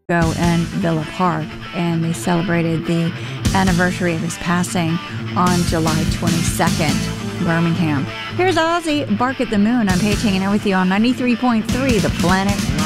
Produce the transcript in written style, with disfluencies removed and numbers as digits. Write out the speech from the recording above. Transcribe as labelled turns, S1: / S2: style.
S1: in Villa Park, and they celebrated the anniversary of his passing on July 22nd, Birmingham. Here's Ozzy, Bark at the Moon. I'm Paige hanging out with you on 93.3 The Planet